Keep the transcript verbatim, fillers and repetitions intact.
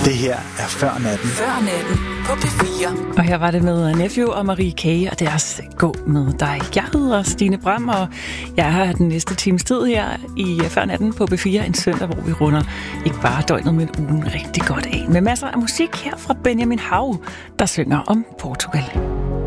Det her er Før Natten. Før Natten på P fire. Og her var det med Nephew og Marie K. og deres Gå med dig. Jeg hedder Stine Bram, og jeg er her den næste times tid her i Før Natten på P fire. En søndag, hvor vi runder ikke bare døgnet, men ugen rigtig godt af. Med masser af musik her fra Benjamin Hav, der synger om Portugal.